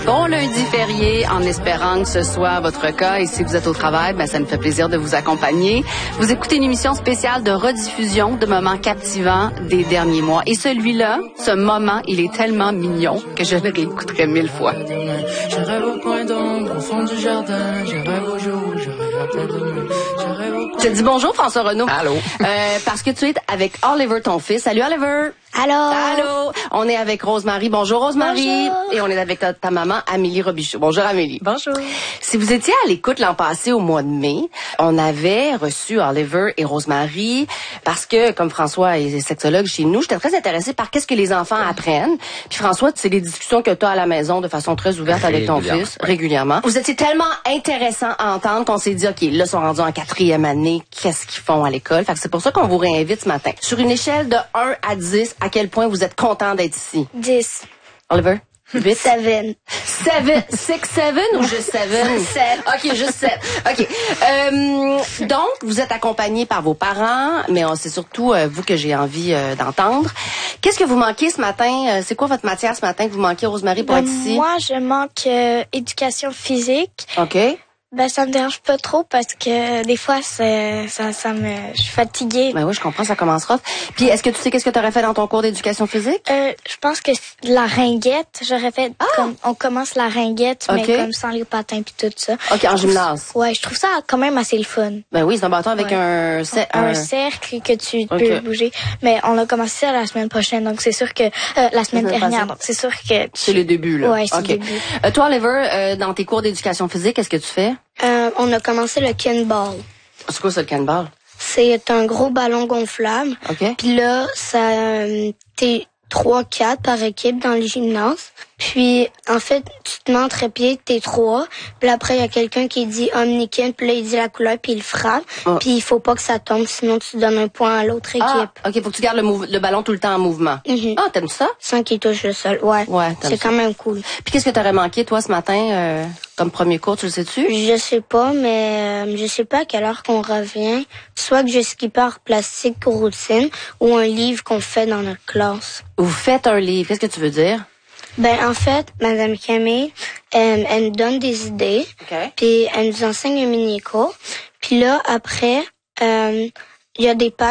Bon lundi férié, en espérant que ce soit votre cas. Et si vous êtes au travail, ça me fait plaisir de vous accompagner. Vous écoutez une émission spéciale de rediffusion de moments captivants des derniers mois. Et celui-là, ce moment, il est tellement mignon que je le réécouterai 1000 fois. Je rêve au coin d'ombre, au fond du jardin. Je rêve au jour où je rêve de nous. Je te dis bonjour, François Renaud. Allô. Parce que tu es avec Oliver, ton fils. Salut, Oliver. Allô. Allô. On est avec Rosemary. Bonjour, Rosemary. Bonjour. Et on est avec ta maman, Amélie Robichaud. Bonjour, Amélie. Bonjour. Si vous étiez à l'écoute l'an passé, au mois de mai, on avait reçu Oliver et Rosemary parce que, comme François est sexologue chez nous, j'étais très intéressée par qu'est-ce que les enfants apprennent. Puis François, c'est des discussions que tu as à la maison de façon très ouverte avec ton fils, régulièrement. Vous étiez tellement intéressant à entendre qu'on s'est dit, OK, là, ils sont rendus en 4e année, qu'est-ce qu'ils font à l'école? Fait que c'est pour ça qu'on vous réinvite ce matin. Sur une échelle de 1 à 10, à quel point vous êtes content d'être ici? 10. Oliver? 8? 7. 6-7 ou juste 7? 7. OK, juste 7. OK. Donc, vous êtes accompagnés par vos parents, mais c'est surtout vous que j'ai envie d'entendre. Qu'est-ce que vous manquez ce matin? C'est quoi votre matière ce matin que vous manquez, Rosemary, pour être ici? Moi, je manque éducation physique. OK. Ça me dérange pas trop parce que des fois, je suis fatiguée. Ben oui, je comprends, ça commencera. Puis, est-ce que tu sais qu'est-ce que tu aurais fait dans ton cours d'éducation physique? Je pense que la ringuette, j'aurais fait comme on commence la ringuette, mais comme sans les patins puis tout ça. OK, en gymnase. Ouais, je trouve ça quand même assez le fun. Ben oui, c'est un bâton avec un cercle que tu peux bouger. Mais on a commencé ça la semaine prochaine, donc c'est sûr que la semaine dernière, donc c'est sûr que c'est le début là. Ouais, c'est le début. Toi, Oliver, dans tes cours d'éducation physique, qu'est-ce que tu fais? On a commencé le kinball. C'est quoi ça, le canball? C'est un gros ballon gonflable. OK. Puis là, t'es 3-4 par équipe dans le gymnase. Puis, en fait, tu te mets entre pieds, t'es 3. Puis après, il y a quelqu'un qui dit Omnikin, puis là, il dit la couleur, puis il frappe. Puis il faut pas que ça tombe, sinon tu donnes un point à l'autre équipe. OK, faut que tu gardes le ballon tout le temps en mouvement. T'aimes ça? Sans qu'il touche le sol, ouais. C'est quand même cool. Puis qu'est-ce que t'aurais manqué, toi, ce matin, comme premier cours, tu le sais-tu? Je sais pas, mais je sais pas à quelle heure qu'on revient. Soit que je skip par plastique ou routine, ou un livre qu'on fait dans notre classe. Vous faites un livre, qu'est-ce que tu veux dire? En fait, Madame Camille, elle me donne des idées, puis elle nous enseigne un mini-cours. Puis là, après, il y a des pages